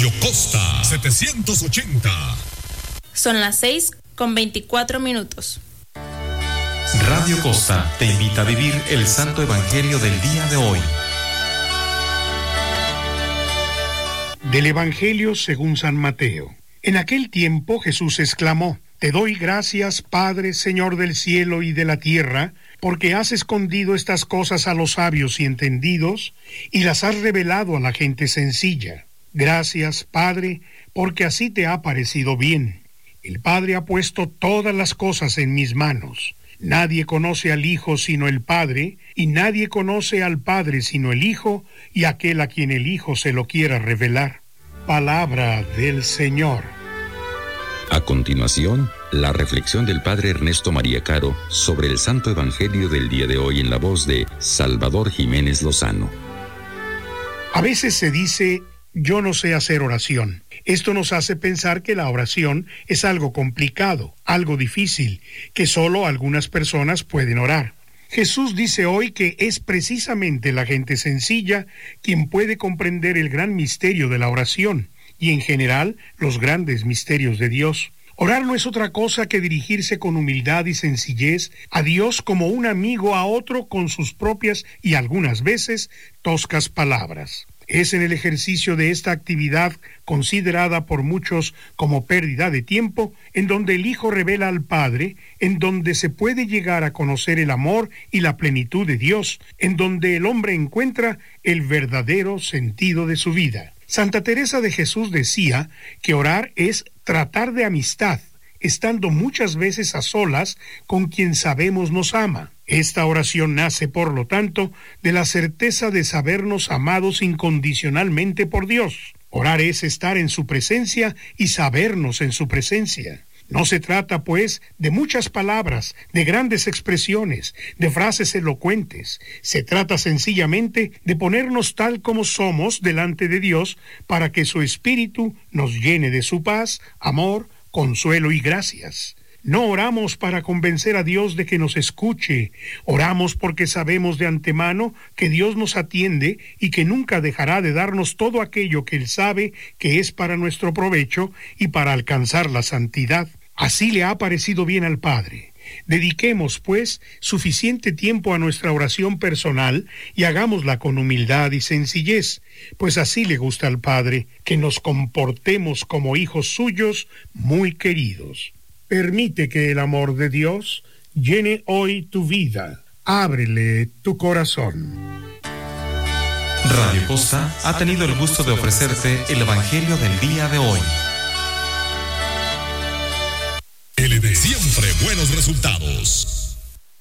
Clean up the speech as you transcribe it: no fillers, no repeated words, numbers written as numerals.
Radio Costa 780. Son las 6:24. Radio Costa te invita a vivir el Santo Evangelio del día de hoy. Del Evangelio según San Mateo. En aquel tiempo Jesús exclamó: Te doy gracias, Padre, Señor del cielo y de la tierra, porque has escondido estas cosas a los sabios y entendidos, y las has revelado a la gente sencilla. Gracias, Padre, porque así te ha parecido bien. El Padre ha puesto todas las cosas en mis manos. Nadie conoce al Hijo sino el Padre, y nadie conoce al Padre sino el Hijo, y aquel a quien el Hijo se lo quiera revelar. Palabra del Señor. A continuación, la reflexión del Padre Ernesto María Caro sobre el Santo Evangelio del día de hoy en la voz de Salvador Jiménez Lozano. A veces se dice: yo no sé hacer oración. Esto nos hace pensar que la oración es algo complicado, algo difícil, que solo algunas personas pueden orar. Jesús dice hoy que es precisamente la gente sencilla quien puede comprender el gran misterio de la oración y en general los grandes misterios de Dios. Orar no es otra cosa que dirigirse con humildad y sencillez a Dios como un amigo a otro con sus propias y algunas veces toscas palabras. Es en el ejercicio de esta actividad, considerada por muchos como pérdida de tiempo, en donde el Hijo revela al Padre, en donde se puede llegar a conocer el amor y la plenitud de Dios, en donde el hombre encuentra el verdadero sentido de su vida. Santa Teresa de Jesús decía que orar es tratar de amistad, estando muchas veces a solas con quien sabemos nos ama. Esta oración nace, por lo tanto, de la certeza de sabernos amados incondicionalmente por Dios. Orar es estar en su presencia y sabernos en su presencia. No se trata, pues, de muchas palabras, de grandes expresiones, de frases elocuentes. Se trata sencillamente de ponernos tal como somos delante de Dios para que su Espíritu nos llene de su paz, amor, consuelo y gracias. No oramos para convencer a Dios de que nos escuche. Oramos porque sabemos de antemano que Dios nos atiende y que nunca dejará de darnos todo aquello que Él sabe que es para nuestro provecho y para alcanzar la santidad. Así le ha parecido bien al Padre. Dediquemos, pues, suficiente tiempo a nuestra oración personal y hagámosla con humildad y sencillez, pues así le gusta al Padre, que nos comportemos como hijos suyos muy queridos. Permite que el amor de Dios llene hoy tu vida. Ábrele tu corazón. Radio Costa ha tenido el gusto de ofrecerte el Evangelio del día de hoy. LD, siempre buenos resultados.